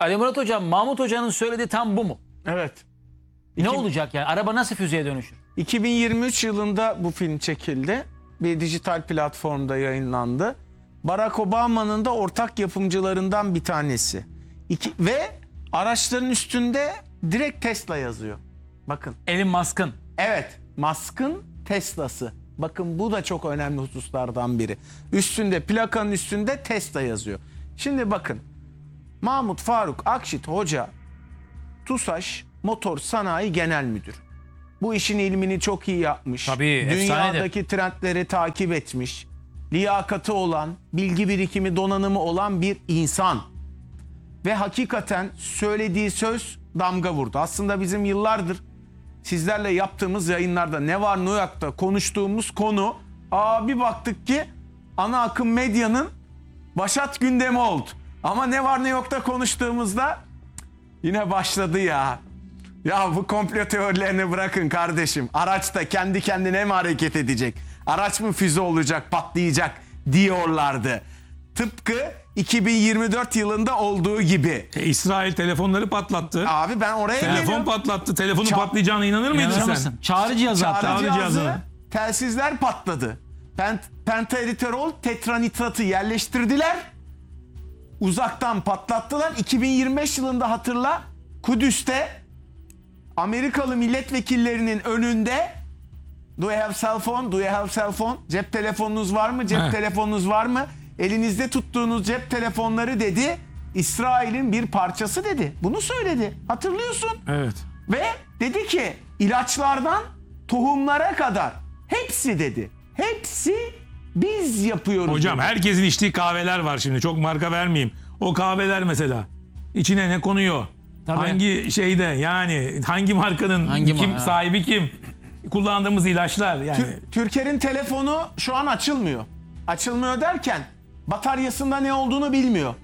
Ali Murat Hocam, Mahmut Hoca'nın söylediği tam bu mu? Evet. Ne olacak yani? Araba nasıl füzeye dönüşür? 2023 yılında bu film çekildi. Bir dijital platformda yayınlandı. Barack Obama'nın da ortak yapımcılarından bir tanesi. Ve araçların üstünde direkt Tesla yazıyor. Bakın. Elon Musk'ın. Evet. Musk'ın Tesla'sı. Bakın bu da çok önemli hususlardan biri. Üstünde, plakanın üstünde Tesla yazıyor. Şimdi bakın. Mahmut Faruk Akşit Hoca TUSAŞ Motor Sanayi Genel Müdürü. Bu işin ilmini çok iyi yapmış. Tabii, Dünyadaki trendleri takip etmiş. Liyakati olan, bilgi birikimi, donanımı olan bir insan. Ve hakikaten söylediği söz damga vurdu. Aslında bizim yıllardır sizlerle yaptığımız yayınlarda ne var ne yokta konuştuğumuz konu bir baktık ki ana akım medyanın başat gündemi oldu. Ama ne var ne yokta konuştuğumuzda yine başladı ya. Ya bu komplo teorilerini bırakın kardeşim. Araç da kendi kendine mi hareket edecek? Araç mı füze olacak, patlayacak diyorlardı. Tıpkı 2024 yılında olduğu gibi. İsrail telefonları patlattı. Abi ben oraya Telefon geliyorum. patlattı. Telefonun patlayacağına inanır mıydın İnanır sen? mısın? Çağrı cihazı hatta. Çağrı Çağrı cihazı, cihazı. telsizler patladı. Pentaeritrol tetranitratı yerleştirdiler. Uzaktan patlattılar. 2025 yılında hatırla Kudüs'te Amerikalı milletvekillerinin önünde "Do you have cell phone? Do you have cell phone? Cep telefonunuz var mı? Cep telefonunuz var mı? Elinizde tuttuğunuz cep telefonları" dedi. İsrail'in bir parçası dedi. Bunu söyledi. Hatırlıyorsun. Evet. Ve dedi ki ilaçlardan tohumlara kadar hepsi dedi. Hepsi biz yapıyoruz. Hocam dedi. herkesin içtiği kahveler var şimdi. Çok marka vermeyeyim. O kahveler mesela. İçine ne konuyor? Tabii. Hangi şeyde yani hangi markanın kim sahibi kim? Kullandığımız ilaçlar yani. Türker'in telefonu şu an açılmıyor. Açılmıyor derken bataryasında ne olduğunu bilmiyor.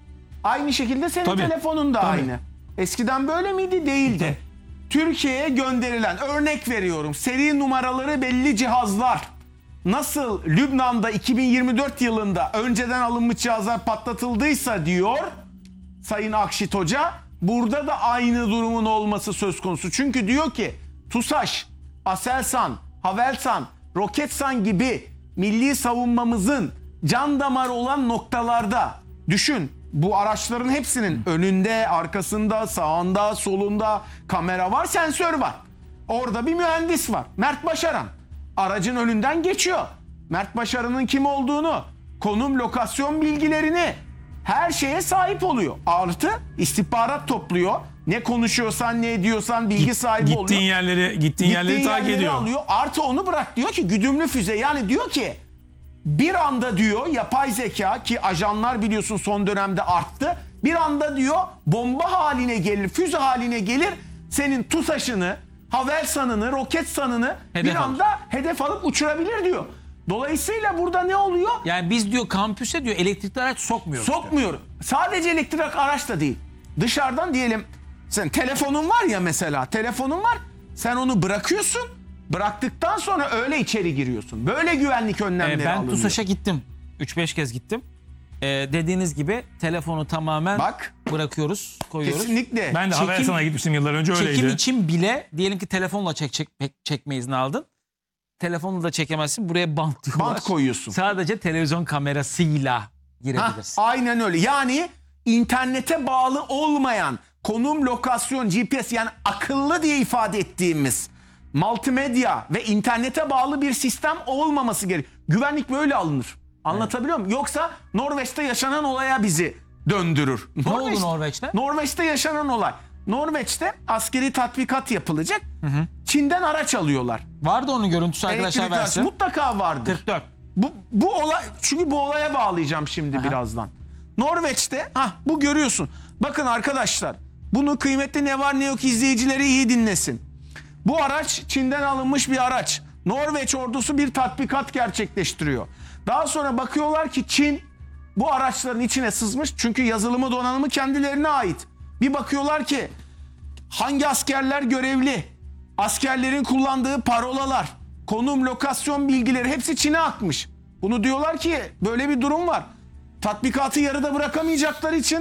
Aynı şekilde senin Tabii. telefonun da Tabii. aynı. Eskiden böyle miydi? Değildi. Türkiye'ye gönderilen, örnek veriyorum, seri numaraları belli cihazlar nasıl Lübnan'da 2024 yılında önceden alınmış cihazlar patlatıldıysa diyor Sayın Akşit Hoca, burada da aynı durumun olması söz konusu. Çünkü diyor ki TUSAŞ, Aselsan, Havelsan, Roketsan gibi milli savunmamızın can damarı olan noktalarda düşün. Bu araçların hepsinin önünde, arkasında, sağında, solunda kamera var, sensör var. Orada bir mühendis var. Mert Başaran. Aracın önünden geçiyor. Mert Başaran'ın kim olduğunu, konum, lokasyon bilgilerini, her şeye sahip oluyor. Artı istihbarat topluyor. Ne konuşuyorsan, ne ediyorsan bilgi sahibi oluyor. Gittiğin yerleri takip ediyor. Alıyor. Artı onu bırak, diyor ki güdümlü füze, yani diyor ki bir anda diyor yapay zeka, ki ajanlar biliyorsun son dönemde arttı. Bir anda diyor bomba haline gelir, füze haline gelir. Senin TUSAŞ'ını, Havelsan'ını, Roketsan'ını bir anda hedef alıp uçurabilir diyor. Dolayısıyla burada ne oluyor? Yani biz diyor kampüse diyor elektrikli araç sokmuyoruz. Sokmuyor. Sadece elektrikli araç da değil. Dışarıdan diyelim sen telefonun var ya mesela, telefonun var. Sen onu bırakıyorsun. Bıraktıktan sonra öyle içeri giriyorsun. Böyle güvenlik önlemleri Ben alınıyor. TUSAŞ'a gittim. 3-5 kez gittim. Dediğiniz gibi telefonu tamamen bırakıyoruz, koyuyoruz. Kesinlikle. Ben de Havelsan'a gitmiştim yıllar önce, öyleydi. Çekim için bile diyelim ki telefonla çekme izni aldın. Telefonla da çekemezsin. Buraya bant diyorlar. Bant koyuyorsun. Sadece televizyon kamerasıyla girebilirsin. Aynen öyle. Yani internete bağlı olmayan konum, lokasyon, GPS, yani akıllı diye ifade ettiğimiz multimedya ve internete bağlı bir sistem olmaması gerekiyor. Güvenlik böyle alınır. Anlatabiliyor muyum? Yoksa Norveç'te yaşanan olaya bizi döndürür. Ne oldu Norveç'te? Norveç'te yaşanan olay. Norveç'te askeri tatbikat yapılacak. Çin'den araç alıyorlar. Vardı onun görüntüsü arkadaşlar Elektrikli araç versin. mutlaka vardır. 44. Bu olay, çünkü bu olaya bağlayacağım şimdi birazdan. Norveç'te bu görüyorsun. Bakın arkadaşlar, bunu kıymetli ne var ne yok izleyicileri iyi dinlesin. Bu araç Çin'den alınmış bir araç. Norveç ordusu bir tatbikat gerçekleştiriyor. Daha sonra bakıyorlar ki Çin bu araçların içine sızmış. Çünkü yazılımı, donanımı kendilerine ait. Bir bakıyorlar ki hangi askerler görevli, askerlerin kullandığı parolalar, konum, lokasyon bilgileri hepsi Çin'e akmış. Bunu diyorlar ki böyle bir durum var. Tatbikatı yarıda bırakamayacakları için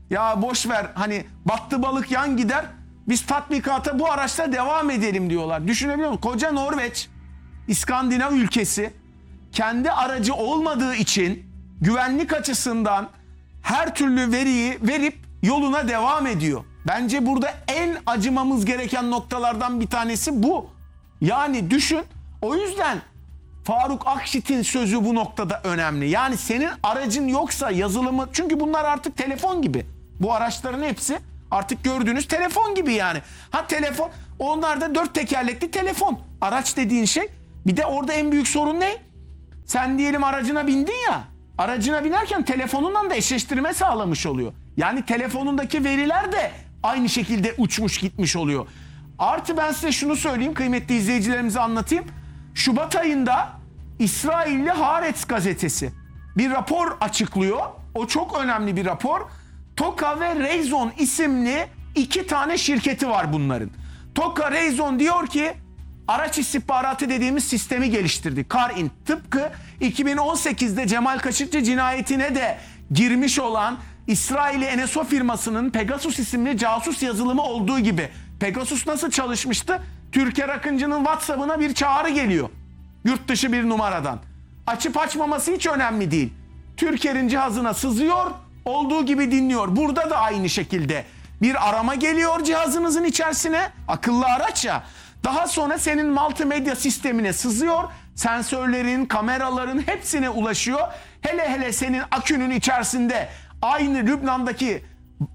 Ya boş ver, hani battı balık yan gider. Biz tatbikata bu araçla devam edelim diyorlar. Düşünebiliyor musun? Koca Norveç, İskandinav ülkesi, kendi aracı olmadığı için güvenlik açısından her türlü veriyi verip yoluna devam ediyor. Bence burada en acımamız gereken noktalardan bir tanesi bu. Yani düşün, o yüzden Faruk Akşit'in sözü bu noktada önemli. Yani senin aracın yoksa yazılımı, çünkü bunlar artık telefon gibi. Bu araçların hepsi artık gördüğünüz telefon gibi yani. Ha telefon, onlar da 4 tekerlekli telefon. Araç dediğin şey. Bir de orada en büyük sorun ne? Sen diyelim aracına bindin ya. Aracına binerken telefonundan da eşleştirme sağlamış oluyor. Yani telefonundaki veriler de aynı şekilde uçmuş gitmiş oluyor. Artı ben size şunu söyleyeyim, kıymetli izleyicilerimize anlatayım. Şubat ayında İsrailli Haaretz gazetesi bir rapor açıklıyor. O çok önemli bir rapor. Toka ve Rayzon isimli 2 tane şirketi var bunların. Toka Rayzon diyor ki araç istihbaratı dediğimiz sistemi geliştirdi. CarInt, tıpkı 2018'de Cemal Kaşıkçı cinayetine de girmiş olan İsrailli NSO firmasının Pegasus isimli casus yazılımı olduğu gibi. Pegasus nasıl çalışmıştı? Türker Akıncı'nın WhatsApp'ına bir çağrı geliyor. Yurt dışı bir numaradan. Açıp açmaması hiç önemli değil. Türker'in cihazına sızıyor, olduğu gibi dinliyor. Burada da aynı şekilde bir arama geliyor cihazınızın içerisine. Akıllı araç ya. Daha sonra senin multimedya sistemine sızıyor. Sensörlerin, kameraların hepsine ulaşıyor. Hele hele senin akünün içerisinde aynı Lübnan'daki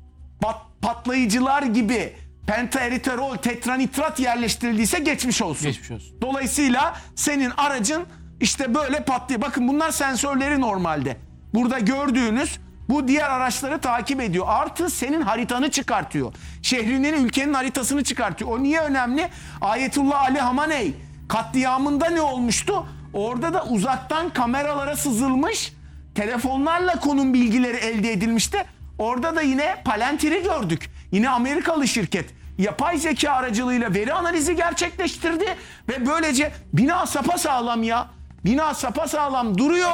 patlayıcılar gibi pentaeriterol, tetranitrat yerleştirildiyse geçmiş olsun. Geçmiş olsun. Dolayısıyla senin aracın işte böyle patlıyor. Bakın bunlar sensörleri normalde. Burada gördüğünüz bu diğer araçları takip ediyor. Artı senin haritanı çıkartıyor. Şehrinin, ülkenin haritasını çıkartıyor. O niye önemli? Ayetullah Ali Hamaney katliamında ne olmuştu? Orada da uzaktan kameralara sızılmış, telefonlarla konum bilgileri elde edilmişti. Orada da yine Palantir'i gördük. Yine Amerikalı şirket yapay zeka aracılığıyla veri analizi gerçekleştirdi ve böylece bina sapasağlam ya. Bina sapasağlam duruyor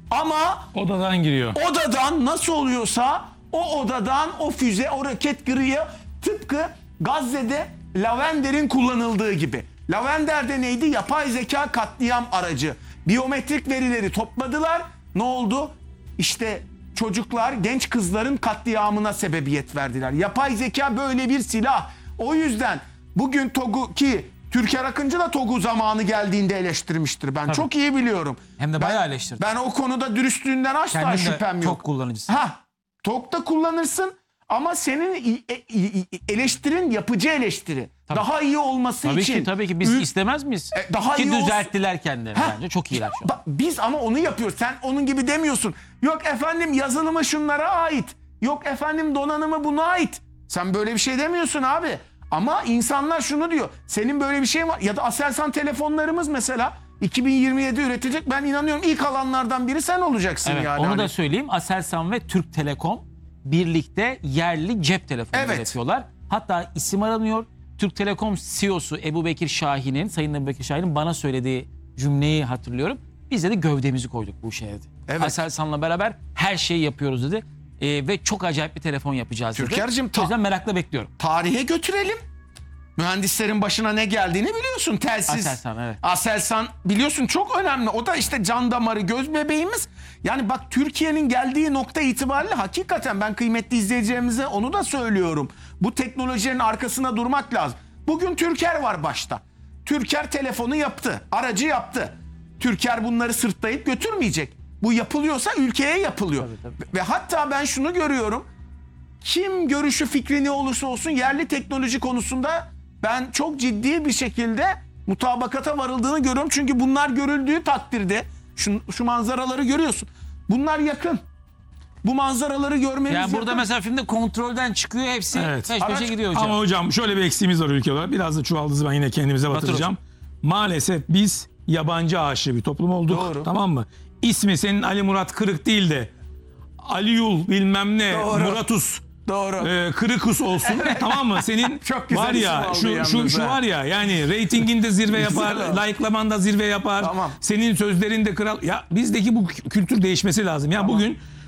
ama Odadan giriyor. odadan nasıl oluyorsa o odadan o füze, o roket giriyor. Tıpkı Gazze'de Lavender'in kullanıldığı gibi. Lavender'de neydi? Yapay zeka katliam aracı. Biyometrik verileri topladılar. Ne oldu? İşte çocuklar, genç kızların katliamına sebebiyet verdiler. Yapay zeka böyle bir silah. O yüzden bugün TOG'u, ki Türker Akıncı da TOG'u zamanı geldiğinde eleştirmiştir. Ben çok iyi biliyorum. Hem de bayağı eleştirdi. Ben o konuda dürüstlüğünden asla Kendim de şüphem yok. TOG kullanıcısı. TOG da kullanırsın ama senin eleştirin yapıcı eleştiri. Tabii. Daha iyi olması için. Tabii ki biz istemez miyiz? Daha ki iyi olsun. düzelttiler kendilerini bence. Çok iyiler şu an. Biz ama onu yapıyoruz. Sen onun gibi demiyorsun. Yok efendim yazılımı şunlara ait. Yok efendim donanımı buna ait. Sen böyle bir şey demiyorsun abi. Ama insanlar şunu diyor. Senin böyle bir şeyin var. Ya da Aselsan telefonlarımız mesela 2027 üretecek. Ben inanıyorum ilk alanlardan biri sen olacaksın Evet, yani. onu Hani. da söyleyeyim. Aselsan ve Türk Telekom birlikte yerli cep telefonu üretiyorlar. Hatta isim aranıyor. Türk Telekom CEO'su Ebu Bekir Şahin'in, Sayın Ebu Bekir Şahin'in bana söylediği cümleyi hatırlıyorum. Biz dedi gövdemizi koyduk bu şeye dedi. Evet. Aselsan'la beraber her şeyi yapıyoruz dedi. Ve çok acayip bir telefon yapacağız dedi. Türker'cim, O yüzden merakla bekliyorum. Tarihe götürelim. Mühendislerin başına ne geldiğini biliyorsun. Telsiz. Aselsan, evet. Aselsan biliyorsun çok önemli. O da işte can damarı, göz bebeğimiz. Yani bak Türkiye'nin geldiği nokta itibariyle hakikaten ben kıymetli izleyicilerimize onu da söylüyorum. Bu teknolojinin arkasında durmak lazım. Bugün Türker var başta. Türker telefonu yaptı. Aracı yaptı. Türker bunları sırtlayıp götürmeyecek. Bu yapılıyorsa ülkeye yapılıyor. Tabii. Ve hatta ben şunu görüyorum. Kim görüşü fikri ne olursa olsun yerli teknoloji konusunda ben çok ciddi bir şekilde mutabakata varıldığını görüyorum. Çünkü bunlar görüldüğü takdirde şu manzaraları görüyorsun. Bunlar yakın. Bu manzaraları görmeniz Yani burada yakın. mesela filmde kontrolden çıkıyor hepsi peş peşe gidiyor hocam. Ama hocam şöyle bir eksiğimiz var ülke olarak. Biraz da çuvaldızı ben yine kendimize batıracağım. Maalesef biz yabancı aşığı bir toplum olduk. Doğru. Tamam mı? İsmi senin Ali Murat Kırık değil de Aliyul bilmem ne Doğru. Muratus. Doğru. Kırıkus olsun. Tamam mı? Senin Çok güzel var ya isim oldu şu yalnız ha. var ya yani reytinginde zirve yapar, Güzel o. like'lamanda zirve yapar. Tamam. Senin sözlerinde kral. Ya bizdeki bu kültür değişmesi lazım. Ya bugün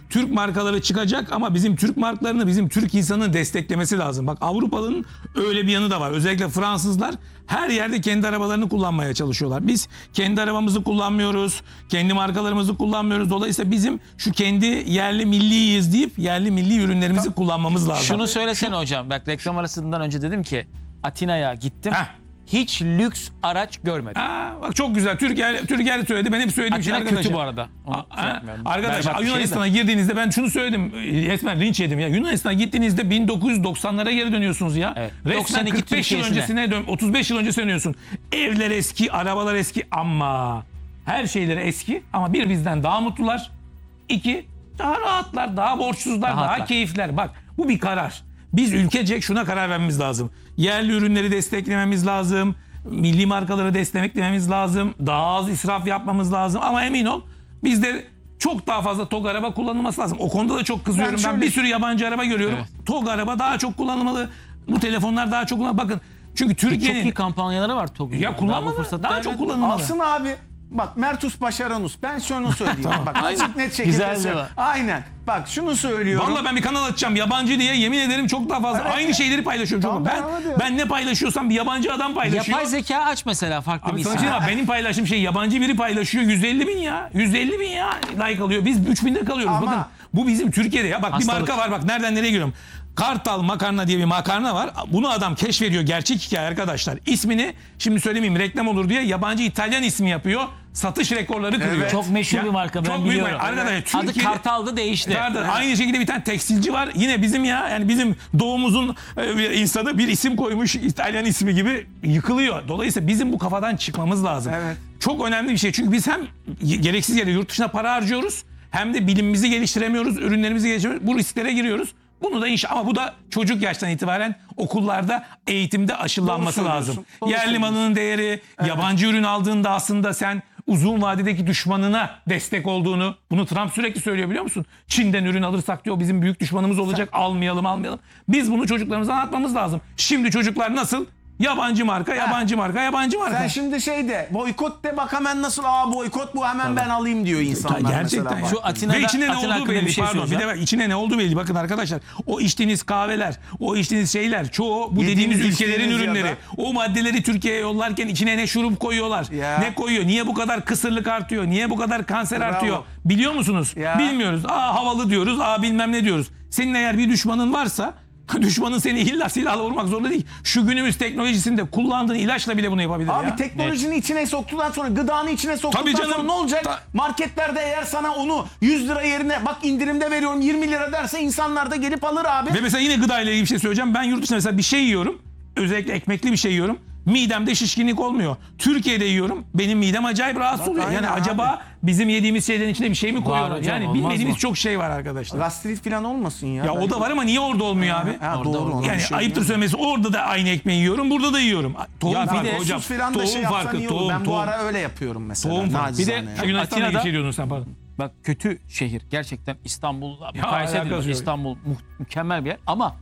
Türk markaları çıkacak ama bizim Türk markalarını bizim Türk insanının desteklemesi lazım. Bak Avrupalı'nın öyle bir yanı da var. Özellikle Fransızlar her yerde kendi arabalarını kullanmaya çalışıyorlar. Biz kendi arabamızı kullanmıyoruz. Kendi markalarımızı kullanmıyoruz. Dolayısıyla bizim şu kendi yerli milliyiz deyip yerli milli ürünlerimizi kullanmamız lazım. Şunu söylesene hocam. Bak reklam arasından önce dedim ki Atina'ya gittim. Heh. Hiç lüks araç görmedim. Bak çok güzel. Türkiye söyledi. Benim söylediğim şey Atina arkadaşlar. kötü bu arada. Onu şey yapmıyorum. Arkadaşlar Berbat bir şey de. Yunanistan'a girdiğinizde ben şunu söyledim. Resmen linç yedim ya. Yunanistan'a gittiğinizde 1990'lara geri dönüyorsunuz ya. Evet. Resmen 92 45 yıl Türkiye'sine. öncesine 35 yıl öncesine dönüyorsun. Evler eski, arabalar eski ama her şeyleri eski ama bir bizden daha mutlular. İki daha rahatlar, daha borçsuzlar, daha Rahatlar. keyifler. Bak bu bir karar. Biz ülkecek şuna karar vermemiz lazım. Yerli ürünleri desteklememiz lazım. Milli markaları desteklememiz lazım. Daha az israf yapmamız lazım. Ama emin ol bizde çok daha fazla TOG araba kullanılması lazım. O konuda da çok kızıyorum. Ben bir sürü yabancı araba görüyorum. Evet. TOG araba daha çok kullanılmalı. Bu telefonlar daha çok kullanılmalı. Bakın çünkü Çok iyi Türkiye'nin kampanyaları var TOG'un. ya kullanmalı. Daha çok kullanılmalı. Alsın abi. Bak Mertus Başaranus. Ben şunu söyleyeyim. Bak açık net şekilde Güzel söylüyorum. cevap. Aynen. Bak şunu söylüyorum. Vallahi ben bir kanal açacağım yabancı diye yemin ederim çok daha fazla. Evet. Aynı şeyleri paylaşıyorum. Tamam, hadi. Ben ne paylaşıyorsam bir yabancı adam paylaşıyor. Yapay zeka aç mesela farklı Abi bir sana isim. bir şey diyeyim mi? Benim paylaştığım şey yabancı biri paylaşıyor 150 bin ya. 150 bin ya like alıyor. Biz 3000'de kalıyoruz. Ama- Bakın bu bizim Türkiye'de ya. Bak Hastalık. bir marka var bak nereden nereye giriyorum. Kartal Makarna diye bir makarna var. Bunu adam keşfediyor. Gerçek hikaye arkadaşlar. İsmini şimdi söylemeyeyim reklam olur diye yabancı İtalyan ismi yapıyor. Satış rekorları kırıyor. Evet. Çok meşhur Ya, bir marka ben çok büyük biliyorum. marka. Arkadaşlar Adı Türkiye'de- Kartal'dı değişti. Vardır. Aynı şekilde bir tane tekstilci var. Yine bizim ya yani bizim doğumuzun bir insanı bir isim koymuş İtalyan ismi gibi yıkılıyor. Dolayısıyla bizim bu kafadan çıkmamız lazım. Evet. Çok önemli bir şey. Çünkü biz hem gereksiz yere yurt dışına para harcıyoruz hem de bilimimizi geliştiremiyoruz, ürünlerimizi geliştiremiyoruz. Bu risklere giriyoruz. Bunu da ama bu da çocuk yaştan itibaren okullarda eğitimde aşılanması Doğru lazım. söylüyorsun. Doğru Yerli söylüyorsun. malının değeri, yabancı ürün aldığında aslında sen uzun vadedeki düşmanına destek olduğunu, bunu Trump sürekli söylüyor biliyor musun? Çin'den ürün alırsak diyor bizim büyük düşmanımız olacak, almayalım. Biz bunu çocuklarımıza anlatmamız lazım. Şimdi çocuklar nasıl? Yabancı marka, yabancı marka. Sen şimdi boykot de bak hemen nasıl boykot bu hemen ben alayım diyor insanlar Gerçekten mesela. ya. Bak. Şu Atina'da- Ve içine ne Atina olduğu hakkında belli. bir şey Pardon bir de söyleyeceğim. bak içine ne olduğu belli. Bakın arkadaşlar o içtiğiniz kahveler, o içtiğiniz şeyler çoğu bu Yediğiniz, dediğimiz ülkelerin içtiğiniz ya ürünleri. da- O maddeleri Türkiye'ye yollarken içine ne şurup koyuyorlar, Ya. ne koyuyor, niye bu kadar kısırlık artıyor, niye bu kadar kanser Bravo. artıyor biliyor musunuz? Ya. Bilmiyoruz. Havalı diyoruz, bilmem ne diyoruz. Senin eğer bir düşmanın varsa düşmanın seni illa silahla vurmak zorunda değil. Şu günümüz teknolojisinde kullandığın ilaçla bile bunu yapabilir Abi ya. teknolojinin içine soktuktan sonra, gıdanı içine soktuktan Tabii canım. sonra ne olacak? Marketlerde eğer sana onu 100 lira yerine bak indirimde veriyorum 20 lira derse insanlar da gelip alır abi. Ve mesela yine gıda ile ilgili bir şey söyleyeceğim. Ben yurt dışında mesela bir şey yiyorum. Özellikle ekmekli bir şey yiyorum. Midemde şişkinlik olmuyor. Türkiye'de yiyorum. Benim midem acayip rahatsız oluyor. Yani aynen acaba abi. bizim yediğimiz şeylerin içine bir şey mi koyuyorlar? hocam, Yani olmaz bilmediğimiz mı? çok şey var arkadaşlar. Gastrit falan olmasın ya. Ya o da var ama niye orada olmuyor abi? Ha, Orada, doğru. orada. ona Yani bir şey ayıptır diyemem. söylemesi orada da aynı ekmeği yiyorum, burada da yiyorum. Tohum Ya bir farkı de hocam. Sus falan da Tohum şey yapsan farkı, iyi olur. Ben bu tohum. ara öyle yapıyorum mesela. Tohum farkı. Bir de nacizane ya. Yunanistan'da bir Atina'da- şey diyordun sen pardon. Bak kötü şehir. Gerçekten İstanbul'la mukayese alakası edilir. yok. İstanbul mükemmel bir yer. Ama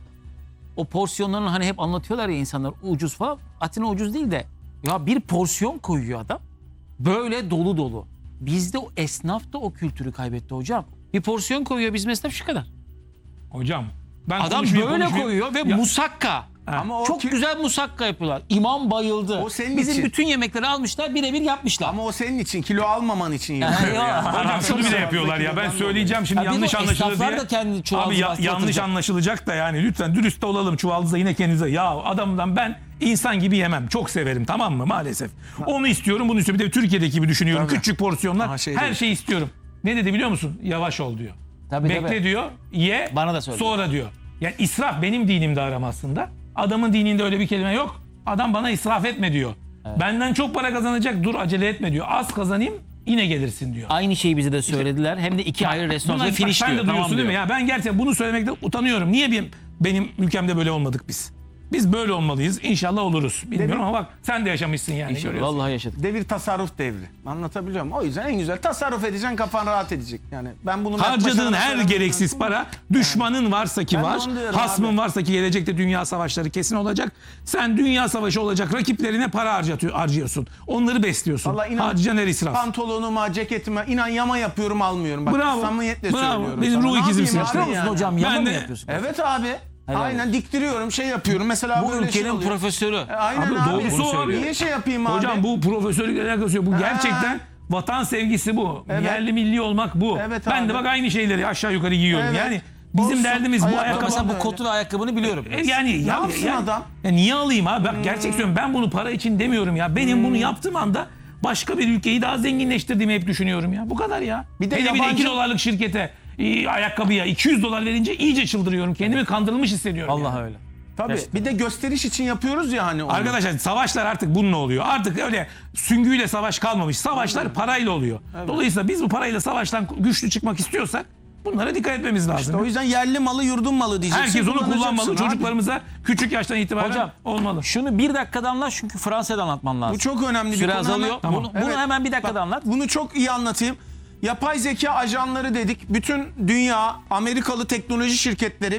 o porsiyonların hani hep anlatıyorlar ya insanlar ucuz falan. Atina ucuz değil de ya bir porsiyon koyuyor adam. Böyle dolu dolu. Bizde o esnaf da o kültürü kaybetti hocam. Bir porsiyon koyuyor bizim esnaf şu kadar. Hocam ben Adam konuşmayayım, böyle konuşmayayım. koyuyor ve Ya- musakka. Ama o Çok güzel musakka yapıyorlar. İmam bayıldı. O senin Bizim için. bütün yemekleri almışlar birebir yapmışlar. Ama o senin için kilo almaman için Ya, yapıyor. ya. yani. Hocam şunu bile yapıyorlar ya ben söyleyeceğim şimdi Ya bir de yanlış o anlaşılır esnaflar diye. da kendi çuvaldızı Abi bastıracak. yanlış anlaşılacak da yani lütfen dürüst de olalım çuvaldızda yine kendinize. Ya adamdan ben insan gibi yemem çok severim tamam mı maalesef. Onu istiyorum bunu istiyorum bir de Türkiye'deki gibi düşünüyorum Tabii. küçük porsiyonlar Aha, şey her değil. şeyi istiyorum. Ne dedi biliyor musun? Yavaş ol diyor. Tabii, Bekle tabii. diyor ye Bana da söyledi. sonra diyor. Yani israf benim dinimde aram aslında. Adamın dininde öyle bir kelime yok. Adam bana israf etme diyor. Benden çok para kazanacak dur acele etme diyor. Az kazanayım yine gelirsin diyor. Aynı şeyi bize de söylediler. Hem de iki ayrı restoranda Bunlar- finish sen de diyor. duyuyorsun Tamam değil mi? diyor. Ya ben gerçekten bunu söylemekten utanıyorum. Niye benim ülkemde böyle olmadık biz? Biz böyle olmalıyız. İnşallah oluruz. Bilmiyorum ama bak sen de yaşamışsın yani. İnşallah. görüyorsun. Vallahi yaşadık. Devir tasarruf devri. Anlatabiliyor muyum? O yüzden en güzel tasarruf edeceksin, kafan rahat edecek. Yani ben bunu Harcadığın her gereksiz para düşmanın varsa ki Ben de var, onu diyorum hasmın abi. varsa ki gelecekte dünya savaşları kesin olacak. Sen dünya savaşı olacak rakiplerine para harcıyorsun. Onları besliyorsun. Vallahi inan, Harcayan her israf. pantolonuma, ceketime inan yama yapıyorum, almıyorum. Bak, Bravo. samimiyetle Bravo. söylüyorum. Benim sana. ruh Ne ikizimsin yapayım işte. abi Yapıyor musun yani? hocam? Yama Ben mı de- yapıyorsun? Evet abi. Helal Aynen diktiriyorum, şey yapıyorum. Mesela Bu böyle şey ülkenin oluyor. profesörü. Aynen Abi abi. doğrusu o abi. Niye şey yapayım abi? Hocam bu profesörlükle alakası yok. Bu gerçekten vatan sevgisi bu. Evet. Yerli milli olmak bu. Evet ben de abi. bak aynı şeyleri aşağı yukarı giyiyorum. Evet. Yani bizim Olsun. derdimiz bu Ayakkabı ayakkabı. Mesela bu öyle. kotu ve ayakkabını biliyorum. Yani Ne yapsın adam? Ya niye alayım abi? Bak gerçek söylüyorum. Ben bunu para için demiyorum ya. Benim bunu yaptığım anda başka bir ülkeyi daha zenginleştirdiğimi hep düşünüyorum ya. Bu kadar ya. Bir de Hele bir de yabancı- 2 dolarlık şirkete ayakkabıya 200 dolar verince iyice çıldırıyorum. Kendimi kandırılmış hissediyorum. Allah ya. öyle. Tabii. Bir de gösteriş için yapıyoruz ya hani onu. Arkadaşlar savaşlar artık bununla oluyor. Artık öyle süngüyle savaş kalmamış. Savaşlar parayla oluyor. Dolayısıyla biz bu parayla savaştan güçlü çıkmak istiyorsak bunlara dikkat etmemiz lazım. O yüzden yerli malı yurdun malı diyeceksin. Herkes onu kullanacaksın kullanmalı. abi. Çocuklarımıza küçük yaştan itibaren Hocam olmalı. şunu bir dakikada anlat çünkü Fransa'da anlatman lazım. Bu çok önemli bir Süre konu. azalıyor. Hemen- Tamam. Bunu Evet. hemen bir dakikada Bak, anlat. Bunu çok iyi anlatayım. Yapay zeka ajanları dedik. Bütün dünya, Amerikalı teknoloji şirketleri